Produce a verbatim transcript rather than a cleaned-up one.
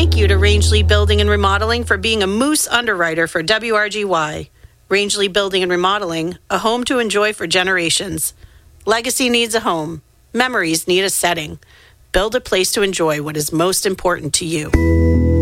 Thank you to Rangeley Building and Remodeling for being a Moose underwriter for W R G Y. Rangeley Building and Remodeling, a home to enjoy for generations. Legacy needs a home. Memories need a setting. Build a place to enjoy what is most important to you.